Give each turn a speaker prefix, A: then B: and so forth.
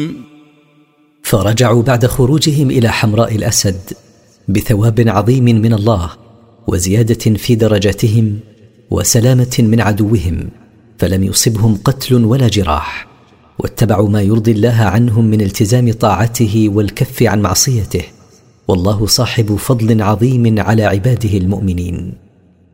A: فرجعوا بعد خروجهم إلى حمراء الأسد بثواب عظيم من الله وزيادة في درجاتهم وسلامة من عدوهم، فلم يصبهم قتل ولا جراح، واتبعوا ما يرضي الله عنهم من التزام طاعته والكف عن معصيته، والله صاحب فضل عظيم على عباده المؤمنين.